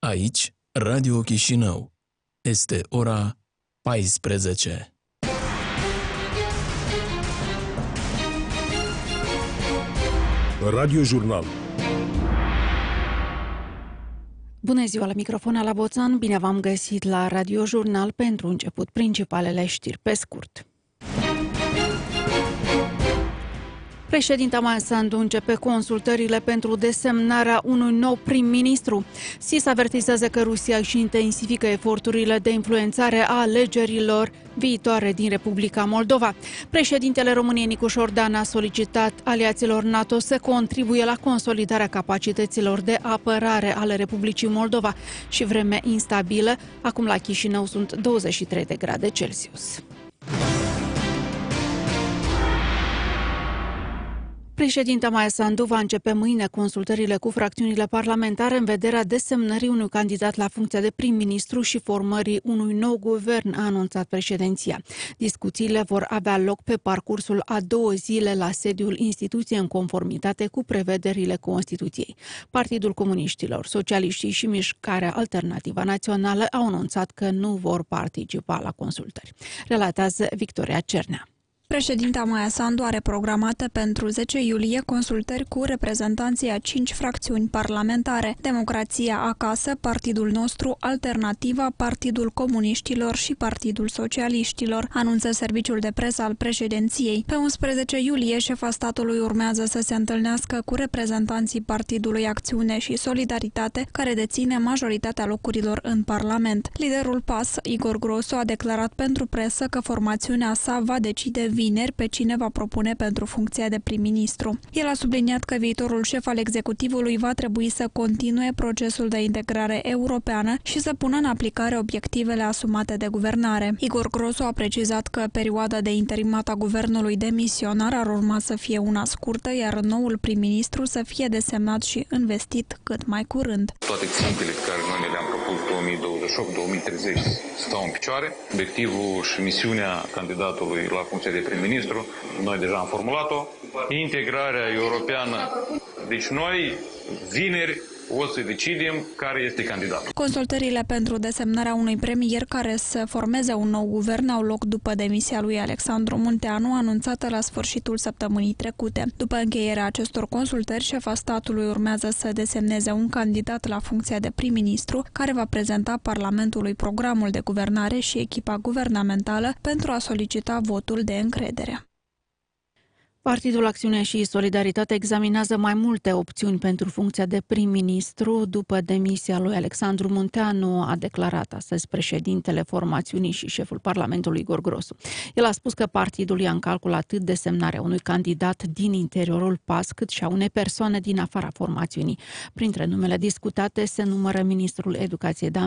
Aici, Radio Chișinău. Este ora 14. Radio Jurnal. Bună ziua, la microfon Ala Boțan, bine v-am găsit la Radio Jurnal. Pentru început, principalele știri pe scurt. Președinta Maia Sandu începe consultările pentru desemnarea unui nou prim-ministru. SIS avertizează că Rusia își intensifică eforturile de influențare a alegerilor viitoare din Republica Moldova. Președintele României Nicu Șordan a solicitat aliaților NATO să contribuie la consolidarea capacităților de apărare ale Republicii Moldova și vreme instabilă. Acum la Chișinău sunt 23 de grade Celsius. Președinta Maia Sandu va începe mâine consultările cu fracțiunile parlamentare în vederea desemnării unui candidat la funcția de prim-ministru și formării unui nou guvern, a anunțat președinția. Discuțiile vor avea loc pe parcursul a 2 zile la sediul instituției în conformitate cu prevederile Constituției. Partidul Comuniștilor, Socialiștii și Mișcarea Alternativă Națională au anunțat că nu vor participa la consultări. Relatează Victoria Cernea. Președinta Maia Sandu are programate pentru 10 iulie consultări cu reprezentanții a 5 fracțiuni parlamentare: Democrația Acasă, Partidul Nostru, Alternativa, Partidul Comuniștilor și Partidul Socialiștilor, anunță serviciul de presă al președinției. Pe 11 iulie, șefa statului urmează să se întâlnească cu reprezentanții Partidului Acțiune și Solidaritate, care deține majoritatea locurilor în Parlament. Liderul PAS, Igor Grosu, a declarat pentru presă că formațiunea sa va decide vineri pe cine va propune pentru funcția de prim-ministru. El a subliniat că viitorul șef al executivului va trebui să continue procesul de integrare europeană și să pună în aplicare obiectivele asumate de guvernare. Igor Grosu a precizat că perioada de interimat a guvernului demisionar ar urma să fie una scurtă, iar noul prim-ministru să fie desemnat și investit cât mai curând. Toate țintele pe care noi le-am propus 2028-2030 stau în picioare. Obiectivul și misiunea candidatului la funcția de prim-ministru, noi deja am formulat-o, integrarea europeană. Deci noi, vineri, o să decidem care este candidatul. Consultările pentru desemnarea unui premier care să formeze un nou guvern au loc după demisia lui Alexandru Munteanu, anunțată la sfârșitul săptămânii trecute. După încheierea acestor consultări, șefa statului urmează să desemneze un candidat la funcția de prim-ministru, care va prezenta Parlamentului programul de guvernare și echipa guvernamentală pentru a solicita votul de încredere. Partidul Acțiune și Solidaritate examinează mai multe opțiuni pentru funcția de prim-ministru după demisia lui Alexandru Munteanu, a declarat astăzi președintele formațiunii și șeful Parlamentului Igor Grosu. El a spus că partidul ia în calcul atât desemnarea unui candidat din interiorul PAS, cât și a unei persoane din afara formațiunii. Printre numele discutate se numără ministrul Educației Dan